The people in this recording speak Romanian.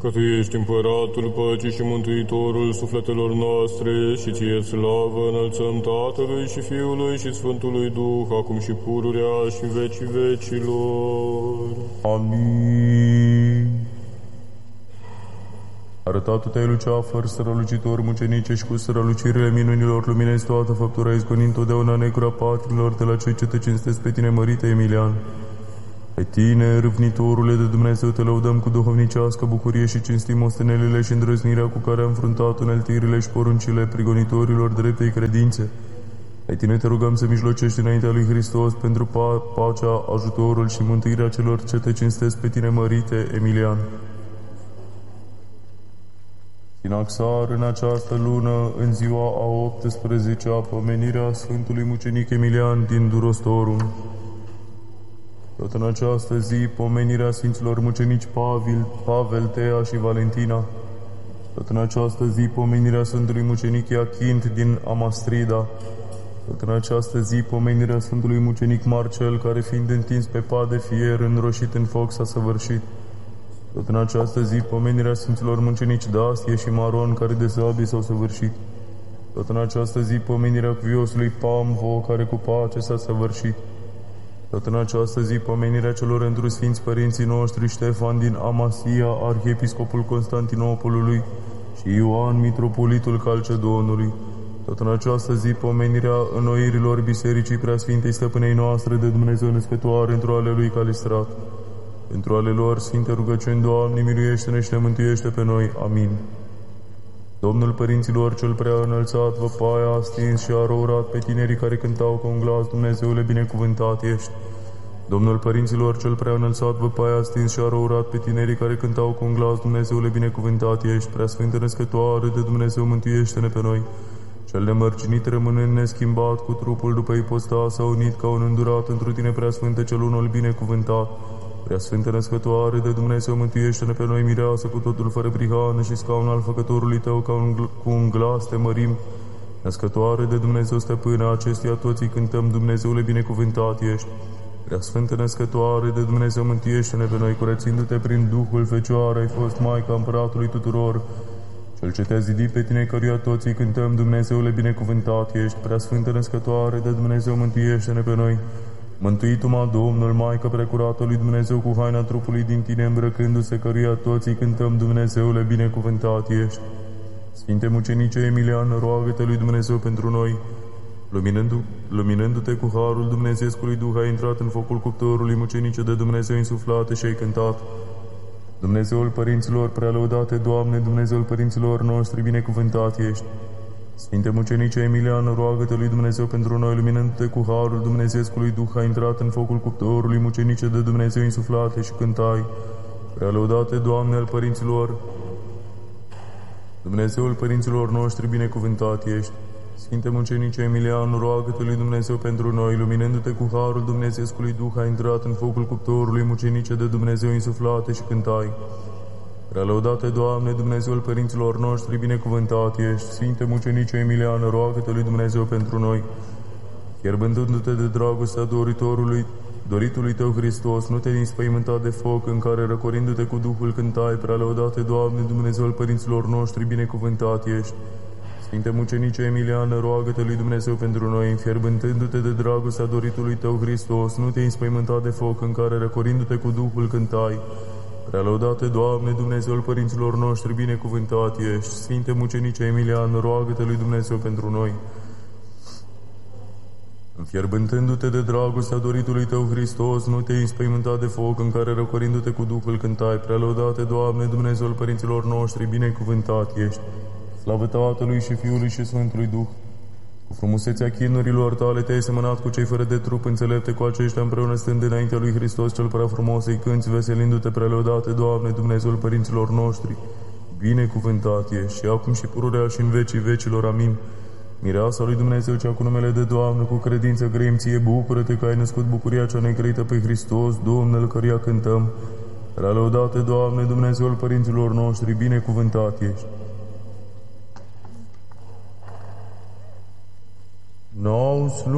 că Tu ești împăratul păcii și mântuitorul sufletelor noastre și Ție slavă înălțăm Tatălui și Fiului și Sfântului Duh, acum și pururea și în vecii vecilor. Amin. Arătatu-te, Luceafăr, strălucitor mucenice și cu strălucirile minunilor luminezi toată făptura, izgonind totdeauna necura patrilor de la cei ce te cinstesc pe tine, mărite Emilian. Pe tine, râvnitorule de Dumnezeu, te lăudăm cu duhovnicească bucurie și cinstim ostenelile și îndrăznirea cu care am înfruntat uneltirile și poruncile prigonitorilor dreptei credințe. Pe tine te rugăm să mijlocești înaintea lui Hristos pentru pacea, ajutorul și mântuirea celor ce te cinstesc pe tine, mărite Emilian. Sinaxar, în această lună, în ziua a 18-a, pomenirea Sfântului Mucenic Emilian din Durostorum. Tot în această zi, pomenirea Sfinților Mucenici Pavel, Tea și Valentina. Tot în această zi, pomenirea Sfântului Mucenic Iachint din Amastrida. Tot în această zi, pomenirea Sfântului Mucenic Marcel, care fiind întins pe pad de fier, înroșit în foc, s-a săvârșit. Tot în această zi, pomenirea Sfinților Mucenici Dastie și Maron, care de sabie s-au săvârșit. Tot în această zi, pomenirea cuviosului Pamvo, care cu pace s-a săvârșit. Tot în această zi, pomenirea celor întru Sfinți Părinții noștri, Ștefan din Amasia, Arhiepiscopul Constantinopolului și Ioan, Mitropolitul Calcedonului. Tot în această zi, pomenirea înnoirilor Bisericii Preasfintei Stăpânei noastre de Dumnezeu Născătoare, într-o ale lui Calistrat. Pentru ale lor sfinte rugăciuni, Doamne, miluiește-ne și ne mântuiește pe noi. Amin. Domnul Părinților cel prea înălțat, văpaia a stins și a răurat pe tinerii care cântau cu un glas, Dumnezeule, binecuvântat ești. Domnul Părinților cel prea înălțat, văpaia a stins și a răurat pe tinerii care cântau cu un glas, Dumnezeule, binecuvântat ești. Preasfântă Născătoare de Dumnezeu, mântuiește-ne pe noi. Cel nemărcinit, rămânând neschimbat, cu trupul după ipostas, s-a unit ca un îndurat întru tine, Preasfântă cel unul binecuvântat. Preasfântă Născătoare de Dumnezeu, mântuiește-ne pe noi, mireasă cu totul fără prihană și scaun al Făcătorului Tău, cu un glas te mărim. Născătoare de Dumnezeu, stăpână acesteia toții cântăm, Dumnezeule, binecuvântat ești. Preasfântă Născătoare de Dumnezeu, mântuiește-ne pe noi, curățindu-te prin Duhul Fecioară, ai fost Maica Împăratului tuturor. Cel ce te-a zidit pe tine, căruia toții cântăm, Dumnezeule, binecuvântat ești. Preasfântă Născătoare de Dumnezeu, mântuiește-ne pe noi. Mântuitu-mă, Domnul, Maică precurată lui Dumnezeu, cu haina trupului din tine îmbrăcându-se, căruia toții cântăm, Dumnezeule, binecuvântat ești. Sfinte Mucenice Emilian, roagă-te lui Dumnezeu pentru noi. Luminându-te cu harul Dumnezeescului Duh, ai intrat în focul cuptorului, mucenice de Dumnezeu insuflate, și ai cântat. Dumnezeul Părinților, prea lăudate, Doamne, Dumnezeul Părinților noștri, binecuvântat ești. Sfinte Mucenice Emilian, roagă-te lui Dumnezeu pentru noi, luminându-te cu harul Dumnezeescului Duh, ai intrat în focul cuptorului, mucenice de Dumnezeu insuflate, și cântai. Prea lăudate, Doamne, al Părinților, Dumnezeul Părinților noștri, binecuvântat ești. Sfinte Mucenice Emilian, roagă-te lui Dumnezeu pentru noi, luminându-te cu harul Dumnezeescului Duh, ai intrat în focul cuptorului, mucenice de Dumnezeu insuflate, și cântai. Prea lăudate, Doamne, Dumnezeul Părinților noștri, binecuvântat ești. Sfinte Mucenice Emilian, roagă-te lui Dumnezeu pentru noi. Fierbând-te de dragostea doritului Tău Hristos, nu te înspăimânta de foc, în care, răcorindu-te cu Duhul, cântai. Prea lăudate, Doamne, Dumnezeul Părinților noștri, binecuvântat ești. Sfinte Mucenice Emilian, roagă-te lui Dumnezeu pentru noi, înfierbântându-te de dragostea doritului Tău Hristos, nu te înspăimânta de foc, în care, răcorindu-te cu Duhul, cântai. Prea lăudate, Doamne, Dumnezeul Părinților noștri, binecuvântat ești. Sfinte Mucenice Emilian, roagă-te lui Dumnezeu pentru noi. Înfierbântându-te de dragostea doritului Tău Hristos, nu te-ai înspăimântat de foc, în care, răcorindu-te cu Duhul, cântai. Prea lăudate, Doamne, Dumnezeul Părinților noștri, binecuvântat ești. Slavă Tatălui și Fiului și Sfântului Duh. Cu frumusețea chinurilor Tale te-ai semănat cu cei fără de trup înțelepte, cu aceștia împreună stând înaintea lui Hristos cel prea frumos, îi cânți, veselindu-te, prea lăudate, Doamne, Dumnezeul Părinților noștri, binecuvântat ești, și acum și pururea și în vecii vecilor. Amin. Mireasa lui Dumnezeu, cea cu numele de Doamnă, cu credință grăim ție, bucură-te că ai născut bucuria cea necrăită pe Hristos, Domnul căruia cântăm. Prea lăudate, Doamne, Dumnezeul Părinților noștri, binecuvântat ești.